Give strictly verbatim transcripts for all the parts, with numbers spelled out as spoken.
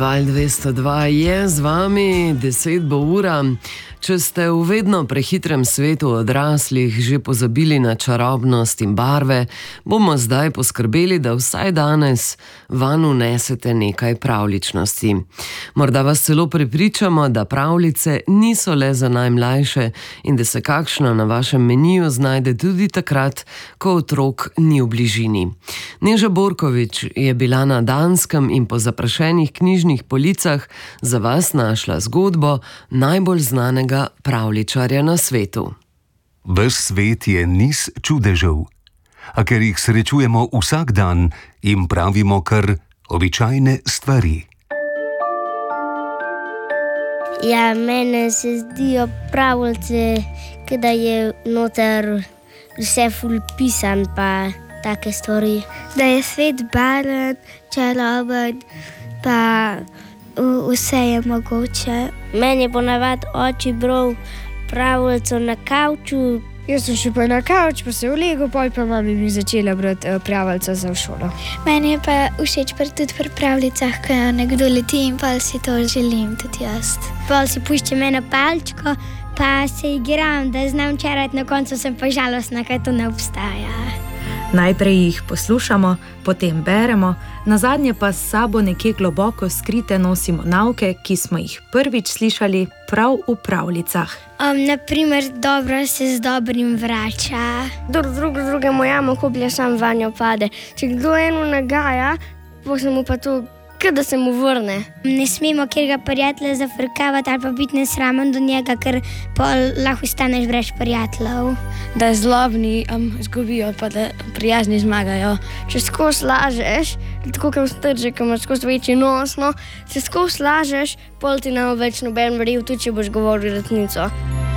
Val dvesto dva je z vami, deset bo ura. Če ste v vedno prehitrem svetu odraslih že pozabili na čarobnost in barve, bomo zdaj poskrbeli, da vsaj danes van unesete nekaj pravljičnosti. Morda vas celo prepričamo, da pravljice niso le za najmlajše in da se kakšna na vašem meniju znajde tudi takrat, ko otrok ni v bližini. Neža Borkovič je bila na Danskem in po zaprašenih knjižnih policah za vas našla zgodbo najbolj znanega pravljičarja na svetu. Ves svet je niz čudežev, a ker jih srečujemo vsak dan, jim pravimo kar običajne stvari. Ja, mene se zdijo pravljice, da je noter vse ful pisan pa take stvari. Da je svet baren, čaroben, pa vse je mogoče. Meni je ponavadi oči bral pravljico na kavču. Jaz sem šel pa na kavč, pa se v lego, pol pa mami mi začela brati pravljico za v šolo. Meni je pa všeč pa tudi pri pravljicah, ko nekdo leti in pa si to želim tudi jaz. Pol si puščam eno palčko, pa se igram, da znam čarati, na koncu sem pa žalostna, kaj to ne obstaja. Najprej jih poslušamo, potem beremo, nazadnje pa s sabo nekje globoko skrite nosimo nauke, ki smo jih prvič slišali prav v pravljicah. Um, naprimer, dobro se z dobrim vrača. Drug, drug drugemu jamo koplje, sam vanjo pade. Če kdo eno nagaja, pa se mu pa to, kada se mu vrne. Ne smemo kjerga prijatelja zafrkavati ali pa biti nesramen do njega, ker pa lahko staneš brez prijateljev. Da zlobni um, zgubijo, pa da prijazni zmagajo. Če skozi lažeš, tako kot strže, ko imaš skozi večji nos, no, če skozi lažeš, pol ti ne bo več noben verjel, tudi če boš govoril resnico.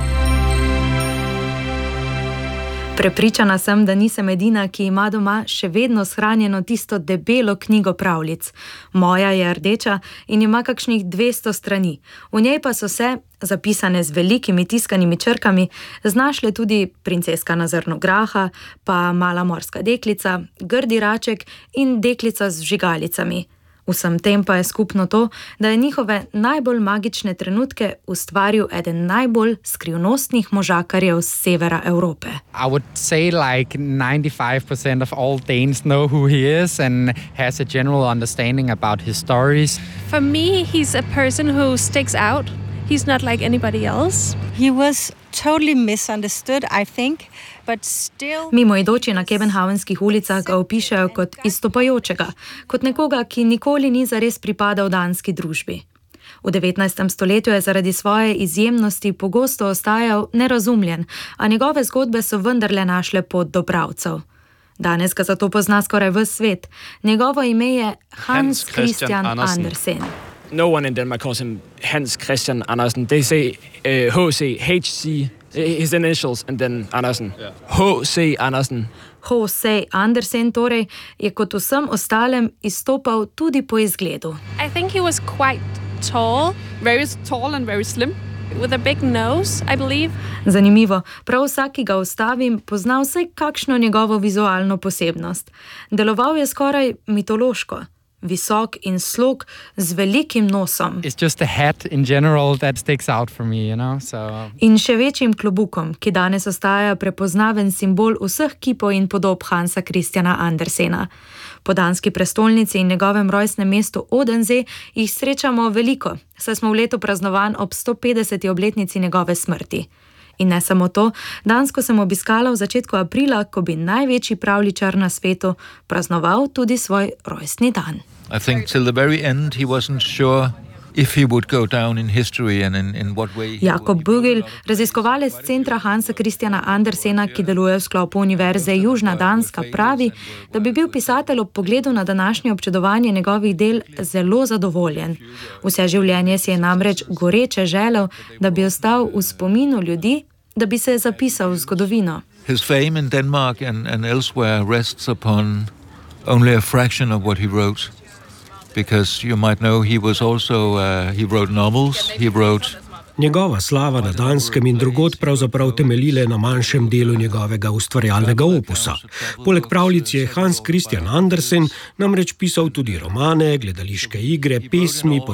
Prepričana sem, da nisem edina, ki ima doma še vedno shranjeno tisto debelo knjigo pravljic. Moja je rdeča in ima kakšnih dvesto strani. V njej pa so se, zapisane z velikimi tiskanimi črkami, znašle tudi Princeska na zrnu graha, pa Mala morska deklica, Grdi raček in Deklica z vžigalicami. Vsem tem pa je skupno to, da je njihove najbolj magične trenutke ustvaril eden najbolj skrivnostnih možakarjev z severa Evrope. I would say like ninety-five percent of all Danes know who he is and has a general understanding about his stories. For me, he's a person who sticks out. He's not like anybody else. He was totally misunderstood, I think, but still... Mimoidoči na Kebenhavnskih ulicah ga opišejo kot izstopajočega, kot nekoga, ki nikoli ni zares pripadal danski družbi. V devetnajstem stoletju je zaradi svoje izjemnosti pogosto ostajal nerazumljen, a njegove zgodbe so vendarle našle pot do bralcev. Danes ga zato pozna skoraj ves svet. Njegovo ime je Hans Christian Andersen. No one in Denmark calls him Hans Christian Andersen. They say uh, H C, H C, his initials, and then Andersen. Yeah. H C Andersen. H C Andersen torej je kot vsem ostalem izstopal tudi po izgledu. I think he was quite tall, very tall and very slim, with a big nose, I believe. Zanimivo, prav vsak, ki ga ustavim, pozna vsaj kakšno njegovo vizualno posebnost. Deloval je skoraj mitološko. Visok in slog z velikim nosom. It's just the hat in general that sticks out for me, you know, so... In še večjim klobukom, ki danes ostaja prepoznaven simbol vseh kipov in podob Hansa Christiana Andersena. Po danski prestolnici in njegovem rojstnem mestu Odense jih srečamo veliko, saj smo v letu praznovan ob sto petdeseti obletnici njegove smrti. In ne samo to, Dansko sem obiskala v začetku aprila, ko bi največji pravljičar na svetu praznoval tudi svoj rojstni dan. I think till the very end he wasn't sure if he would go down in history and in, in what way. Jakob Bugel, raziskovalec centra Hansa Christiana Andersena, ki deluje v sklopu Univerze Južna Danska, pravi, da bi bil pisatelj ob pogledu na današnje občudovanje njegovih del zelo zadovoljen. Vse življenje si je namreč goreče želel, da bi ostal v spominu ljudi, da bi se zapisal v zgodovino. His fame in Denmark and, and elsewhere rests upon only a fraction of what he wrote. Because you might know he was also, uh, he wrote novels, he wrote... Njegova slava na Danskem in drugod pravzaprav temeljile na manjšem delu njegovega ustvarjalnega opusa. Poleg pravljic je Hans Christian Andersen namreč pisal tudi romane, gledališke igre, pesmi,